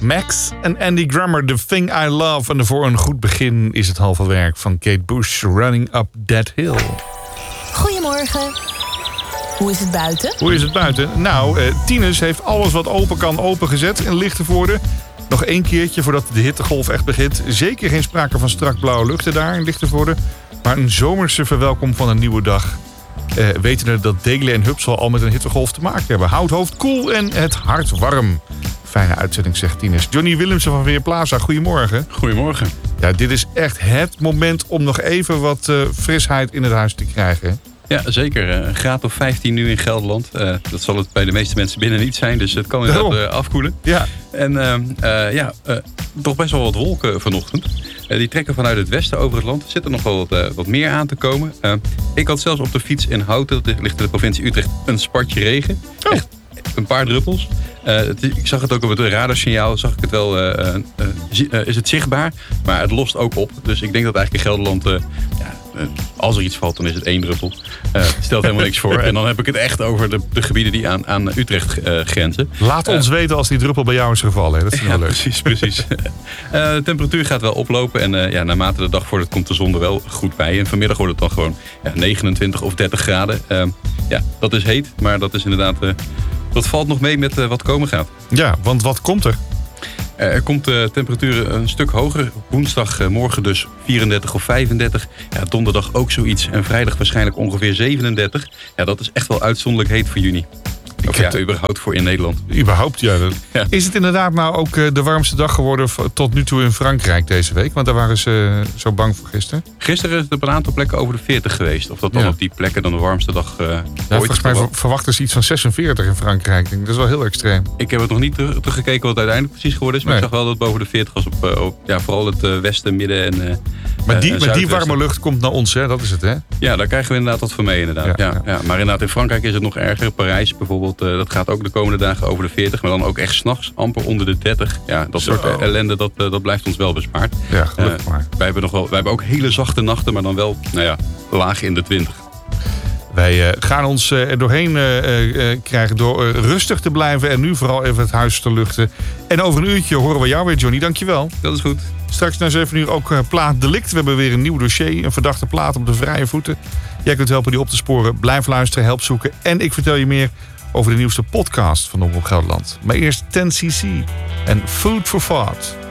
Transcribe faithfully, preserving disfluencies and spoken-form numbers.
Max en Andy Grammer, The Thing I Love. En voor een goed begin is het halve werk van Kate Bush, Running Up That Hill. Goedemorgen. Hoe is het buiten? Hoe is het buiten? Nou, eh, Tinus heeft alles wat open kan opengezet in Lichtenvoorde. Nog één keertje voordat de hittegolf echt begint. Zeker geen sprake van strak blauwe luchten daar in Lichtenvoorde. Maar een zomerse verwelkom van een nieuwe dag. Eh, wetende dat Delen en Hupsel al met een hittegolf te maken hebben. Houd hoofd koel en het hart warm. Fijne uitzending, zegt Tinus. Johnny Willemsen van Weerplaza, goedemorgen. Goedemorgen. Ja, dit is echt het moment om nog even wat uh, frisheid in het huis te krijgen. Ja, zeker. Een graad of vijftien nu in Gelderland. Uh, dat zal het bij de meeste mensen binnen niet zijn. Dus het kan inderdaad uh, afkoelen. Ja. En uh, uh, ja, uh, toch best wel wat wolken vanochtend. Uh, die trekken vanuit het westen over het land. Er zit er nog wel wat, uh, wat meer aan te komen. Uh, ik had zelfs op de fiets in Houten, dat ligt in de provincie Utrecht, een spatje regen. Oh. Echt een paar druppels. Uh, het, ik zag het ook op het radarsignaal. Zag ik het wel, uh, uh, uh, is het zichtbaar. Maar het lost ook op. Dus ik denk dat eigenlijk in Gelderland, uh, ja, uh, als er iets valt, dan is het één druppel. Uh, het stelt helemaal niks voor. En dan heb ik het echt over de, de gebieden die aan, aan Utrecht uh, grenzen. Laat ons uh, weten als die druppel bij jou is gevallen. Hè? Dat is wel ja, leuk. Precies, precies. uh, de temperatuur gaat wel oplopen. En uh, ja, naarmate de dag voordat komt de zon er wel goed bij. En vanmiddag wordt het dan gewoon ja, negenentwintig of dertig graden. Uh, ja, dat is heet. Maar dat is inderdaad... Uh, Dat valt nog mee met uh, wat komen gaat. Ja, want wat komt er? Uh, er komt de temperatuur een stuk hoger. Woensdag, uh, morgen dus vierendertig of vijfendertig. Ja, donderdag ook zoiets. En vrijdag waarschijnlijk ongeveer zevenendertig. Ja, dat is echt wel uitzonderlijk heet voor juni. Of ja, überhaupt voor in Nederland. Überhaupt, ja. ja. Is het inderdaad nou ook uh, de warmste dag geworden tot nu toe in Frankrijk deze week? Want daar waren ze uh, zo bang voor gisteren. Gisteren is het op een aantal plekken over de veertig geweest. Of dat dan ja. op die plekken dan de warmste dag uh, ja, ooit. Volgens mij ver- verwachten ze iets van zesenveertig in Frankrijk. Dat is wel heel extreem. Ik heb het nog niet terug, teruggekeken wat het uiteindelijk precies geworden is. Maar nee. ik zag wel dat het boven de veertig was. Op, uh, op ja, vooral het uh, westen, midden en uh, Maar die, uh, maar die warme lucht komt naar ons, hè? Dat is het, hè? Ja, daar krijgen we inderdaad wat van mee. Inderdaad. Ja, ja. Ja. Ja. Maar inderdaad, in Frankrijk is het nog erger. Parijs bijvoorbeeld, uh, dat gaat ook de komende dagen over de veertig. Maar dan ook echt 's nachts amper onder de dertig. Ja, dat Zo. soort ellende, dat, uh, dat blijft ons wel bespaard. Ja, gelukkig maar. Uh, wij, hebben nog wel, wij hebben ook hele zachte nachten, maar dan wel nou ja, laag in de twintig. Wij uh, gaan ons uh, er doorheen uh, uh, krijgen door uh, rustig te blijven. En nu vooral even het huis te luchten. En over een uurtje horen we jou weer, Johnny. Dankjewel. Dat is goed. Straks na zeven uur ook uh, plaat delict. We hebben weer een nieuw dossier. Een verdachte plaat op de vrije voeten. Jij kunt helpen die op te sporen. Blijf luisteren, help zoeken. En ik vertel je meer over de nieuwste podcast van Omroep Gelderland. Maar eerst ten C C en Food for Thought.